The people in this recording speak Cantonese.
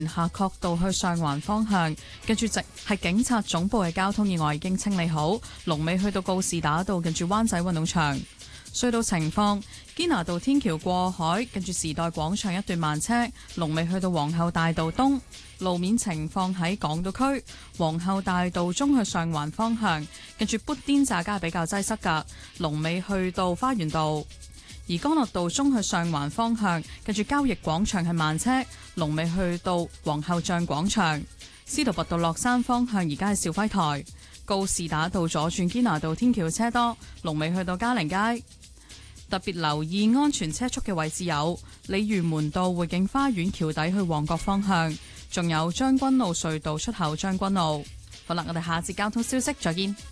夏慤道去上環方向，跟住直係警察總部嘅交通意外已經清理好，龍尾去到告士打道，跟住灣仔運動場。隧道情況，堅拿道天橋過海，跟住時代廣場一段慢車，龍尾去到皇后大道東。路面情況喺港島區，皇后大道中去上環方向，跟住砵甸乍街比較擠塞㗎，龍尾去到花園道。而干諾道中去上環方向，跟住交易廣場係慢車，龍尾去到皇后像廣場。司徒拔道落山方向而家係肇輝台，告士打道左轉堅拿道天橋車多，龍尾去到嘉陵街。特別留意安全車速嘅位置有鯉魚門道匯景花園橋底去旺角方向，仲有將軍澳隧道出口將軍澳。好啦，我哋下節交通消息再見。